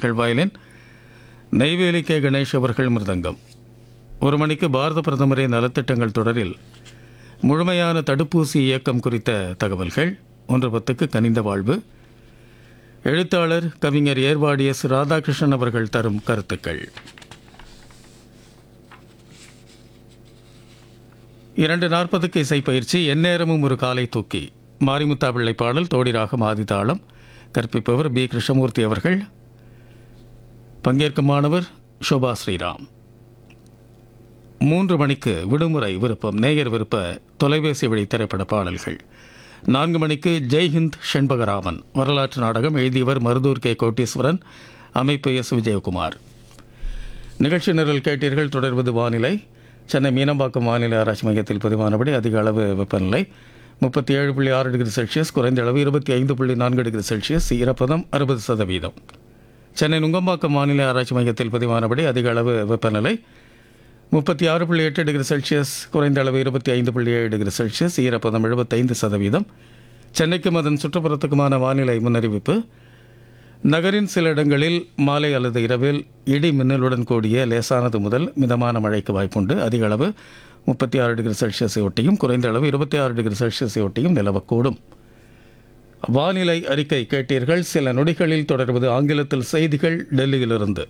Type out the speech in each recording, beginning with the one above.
அவர்கள் violin, Neyveli K. Ganesh அவர்கள் மிருதங்கம். 1 மணிக்கு பாரத பிரதமரின் நலத்திட்டங்கள் தொடரில் முழுமையான தடுப்பூசி இயக்கம் குறித்த தகவல்கள். 1:10க்கு கனிந்த வாழ்வு. எழுத்தாளர் கவிஞர் ஏர்வாடி எஸ். ராதாகிருஷ்ணன் அவர்கள் தரும் கருத்துக்கள். 2:40க்கு இசைப்பயிற்சி. எந்நேரமும் ஒரு காலை தூக்கி. மாரிமுத்தா பிள்ளை பாடல், தோடிராகம், ஆதிதாளம். கற்பிப்பவர் பி. கிருஷ்ணமூர்த்தி அவர்கள். பங்கேற்கும் மாணவர் ஷோபா ஸ்ரீராம். 3 மணிக்கு விடுமுறை விருப்பம், நேயர் விருப்ப தொலைபேசி வழி திரைப்பட பாடல்கள். 4 மணிக்கு ஜெய்ஹிந்த் ஷண்பகராமன் வரலாற்று நாடகம். எழுதியவர் மருதூர் கே. கோட்டீஸ்வரன். அமைப்பு எஸ். விஜயகுமார். நிகழ்ச்சி நிரல் கேட்டீர்கள். தொடர்வது வானிலை. சென்னை மீனம்பாக்கம் வானிலை ஆராய்ச்சி மையத்தில் பதிவானபடி அதிக அளவு வெப்பநிலை 37.6 டிகிரி செல்சியஸ், குறைந்த அளவு 25.4 டிகிரி செல்சியஸ், ஈரப்பதம் 60%. சென்னை நுங்கம்பாக்கம் வானிலை ஆராய்ச்சி மையத்தில் பதிவானபடி அதிக அளவு வெப்பநிலை 36.8 டிகிரி செல்சியஸ், குறைந்த அளவு 25.7 டிகிரி செல்சியஸ், ஈரப்பதம் 75%. சென்னைக்கும் அதன் சுற்றுப்புறத்துக்குமான வானிலை முன்னறிவிப்பு. நகரின் சில இடங்களில் மாலை அல்லது இரவில் இடி மின்னலுடன் கூடிய லேசானது முதல் மிதமான மழைக்கு வாய்ப்புண்டு. அதிக அளவு 36 டிகிரி செல்சியஸை ஒட்டியும், குறைந்த அளவு 26 டிகிரி செல்சியஸை ஒட்டியும் நிலவக்கூடும். வானிலை அறிக்கை கேட்டீர்கள். சில நொடிகளில் தொடர்வது ஆங்கிலத்தில் செய்திகள் டெல்லியிலிருந்து.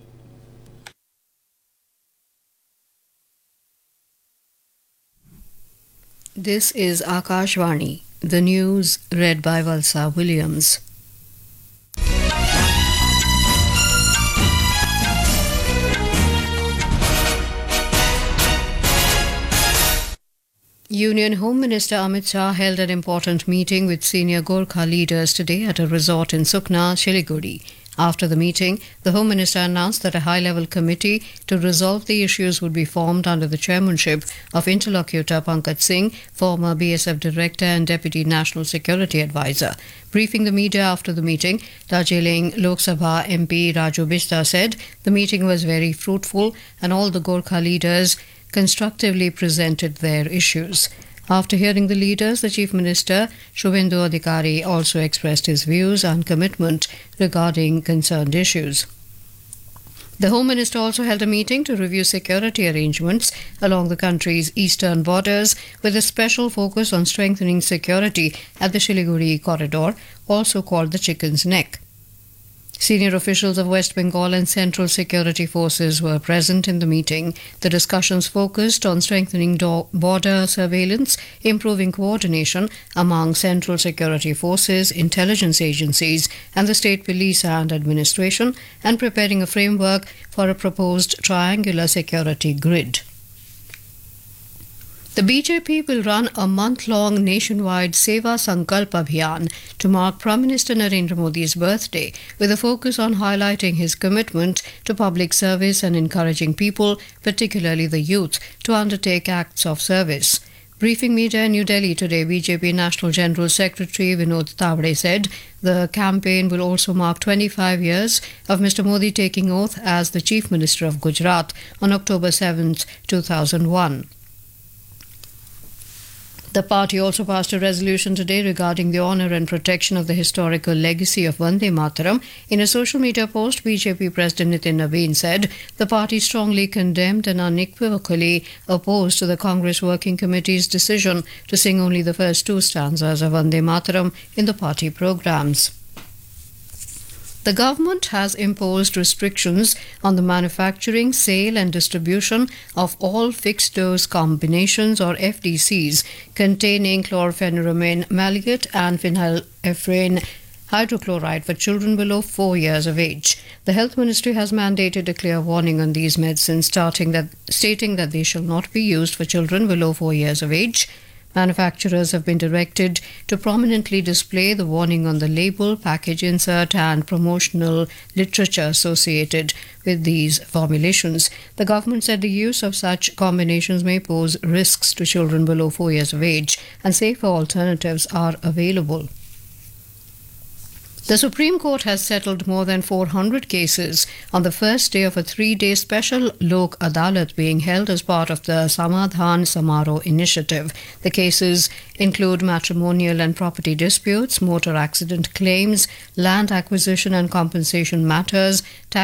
This is Akashvani, the news read by Valsa Williams. Union Home Minister Amit Shah held an important meeting with senior Gorkha leaders today at a resort in Sukna, Siliguri. After the meeting, the Home Minister announced that a high-level committee to resolve the issues would be formed under the chairmanship of interlocutor Pankaj Singh, former BSF Director and Deputy National Security Advisor. Briefing the media after the meeting, Darjeeling Lok Sabha MP Raju Bista said the meeting was very fruitful and all the Gorkha leaders constructively presented their issues. After hearing the leaders, the Chief Minister, Shubhendu Adhikari, also expressed his views and commitment regarding concerned issues. The Home Minister also held a meeting to review security arrangements along the country's eastern borders, with a special focus on strengthening security at the Siliguri corridor, also called the Chicken's Neck. Senior officials of West Bengal and Central Security Forces were present in the meeting. The discussions focused on strengthening border surveillance, improving coordination among Central Security Forces, intelligence agencies, and the state police and administration, and preparing a framework for a proposed triangular security grid. The BJP will run a month-long nationwide Seva Sankalp Abhiyan to mark Prime Minister Narendra Modi's birthday, with a focus on highlighting his commitment to public service and encouraging people, particularly the youth, to undertake acts of service. Briefing media in New Delhi today, BJP National General Secretary Vinod Tawade said the campaign will also mark 25 years of Mr. Modi taking oath as the Chief Minister of Gujarat on October 7, 2001. The party also passed a resolution today regarding the honour and protection of the historical legacy of Vande Mataram. In a social media post, BJP President Nitin Naveen said the party strongly condemned and unequivocally opposed to the Congress Working Committee's decision to sing only the first 2 stanzas of Vande Mataram in the party programmes. The government has imposed restrictions on the manufacturing, sale and distribution of all fixed-dose combinations or FDCs containing chlorpheniramine maleate and phenylephrine hydrochloride for children below 4 years of age. The Health Ministry has mandated a clear warning on these medicines, stating that they shall not be used for children below 4 years of age. Manufacturers have been directed to prominently display the warning on the label, package insert and promotional literature associated with these formulations. The government said the use of such combinations may pose risks to children below 4 years of age, and safer alternatives are available. The Supreme Court has settled more than 400 cases on the first day of a 3-day special Lok Adalat being held as part of the Samadhan Samaro initiative. The cases include matrimonial and property disputes, motor accident claims, land acquisition and compensation matters, tax